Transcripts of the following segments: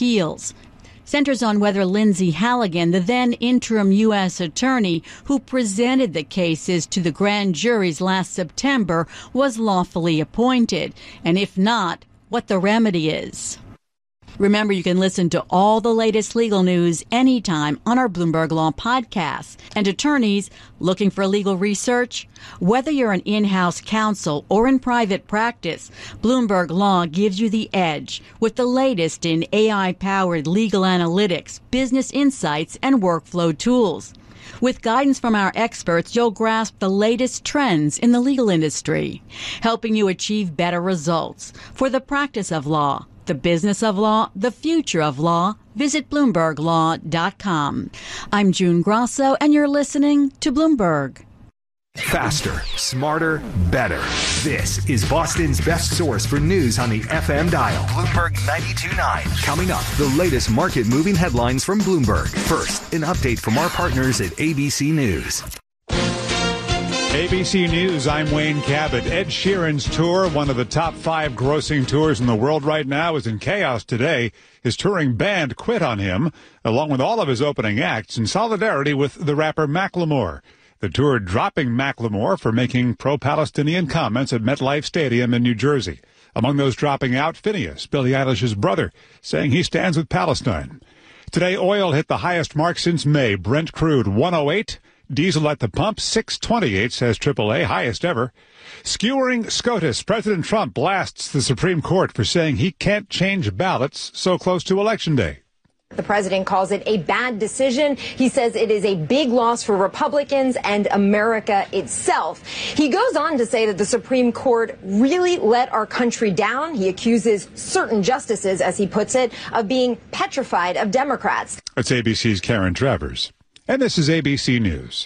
Appeals. Centers on whether Lindsay Halligan, the then interim U.S. attorney who presented the cases to the grand juries last September, was lawfully appointed, and if not, what the remedy is. Remember, you can listen to all the latest legal news anytime on our Bloomberg Law podcast. And attorneys looking for legal research? Whether you're an in-house counsel or in private practice, Bloomberg Law gives you the edge with the latest in AI-powered legal analytics, business insights, and workflow tools. With guidance from our experts, you'll grasp the latest trends in the legal industry, helping you achieve better results for the practice of law, the business of law, the future of law. Visit BloombergLaw.com. I'm June Grosso, and you're listening to Bloomberg. Faster, smarter, better. This is Boston's best source for news on the FM dial. Bloomberg 92.9. Coming up, the latest market-moving headlines from Bloomberg. First, an update from our partners at ABC News. ABC News, I'm Wayne Cabot. Ed Sheeran's tour, one of the top 5 grossing tours in the world right now, is in chaos today. His touring band quit on him, along with all of his opening acts, in solidarity with the rapper Macklemore. The tour dropping Macklemore for making pro-Palestinian comments at MetLife Stadium in New Jersey. Among those dropping out, Phineas, Billie Eilish's brother, saying he stands with Palestine. Today, oil hit the highest mark since May. Brent crude, $108. Diesel at the pump, $6.28, says AAA, highest ever. Skewering SCOTUS, President Trump blasts the Supreme Court for saying he can't change ballots so close to Election Day. The president calls it a bad decision. He says it is a big loss for Republicans and America itself. He goes on to say that the Supreme Court really let our country down. He accuses certain justices, as he puts it, of being petrified of Democrats. That's ABC's Karen Travers. And this is ABC News.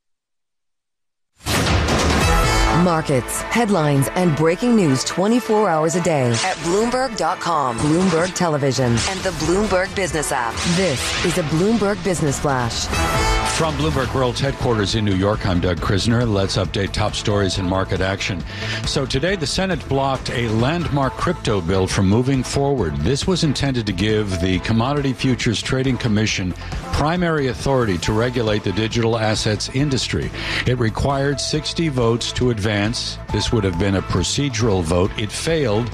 Markets, headlines, and breaking news 24 hours a day at Bloomberg.com, Bloomberg Television, and the Bloomberg Business app. This is a Bloomberg Business Flash. From Bloomberg World's headquarters in New York, I'm Doug Krisner. Let's update top stories and market action. So today, the Senate blocked a landmark crypto bill from moving forward. This was intended to give the Commodity Futures Trading Commission primary authority to regulate the digital assets industry. It required 60 votes to advance. This would have been a procedural vote. It failed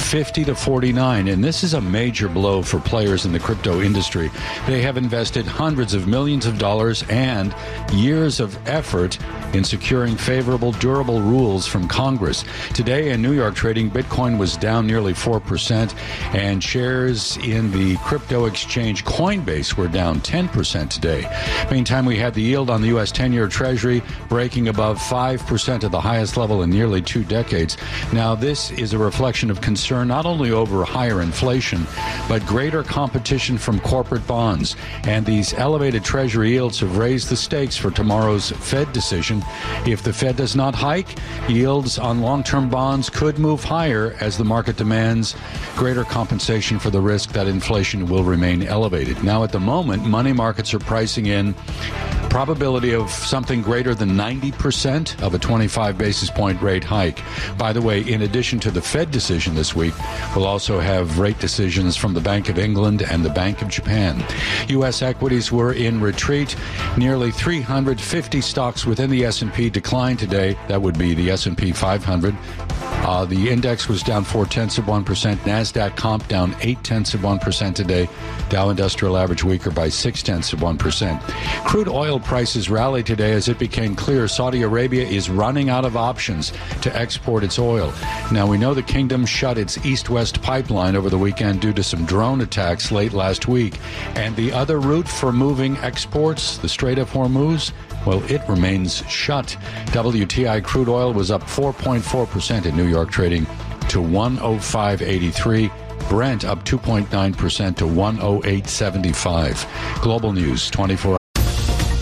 50-49, and this is a major blow for players in the crypto industry. They have invested hundreds of millions of dollars and years of effort in securing favorable, durable rules from Congress. Today in New York trading, Bitcoin was down nearly 4%, and shares in the crypto exchange Coinbase were down 10% today. Meantime, we had the yield on the U.S. 10-year Treasury breaking above 5% at the highest level in nearly 2 decades. Now, this is a reflection of concern not only over higher inflation, but greater competition from corporate bonds. And these elevated Treasury yields have raised the stakes for tomorrow's Fed decision. If the Fed does not hike, yields on long-term bonds could move higher as the market demands greater compensation for the risk that inflation will remain elevated. Now, at the moment, money markets are pricing in probability of something greater than 90% of a 25 basis point rate hike. By the way, in addition to the Fed decision this week, we'll also have rate decisions from the Bank of England and the Bank of Japan. U.S. equities were in retreat. Nearly 350 stocks within the S&P declined today. That would be the S&P 500. The index was down 0.4%. NASDAQ comp down 0.8% today. Dow Industrial Average weaker by 0.6%. Crude oil prices rallied today as it became clear Saudi Arabia is running out of options to export its oil. Now, we know the kingdom shut its east-west pipeline over the weekend due to some drone attacks late last week. And the other route for moving exports, the Strait of Hormuz, well, it remains shut. WTI crude oil was up 4.4% in New York trading to 105.83. Brent up 2.9% to 108.75. Global news 24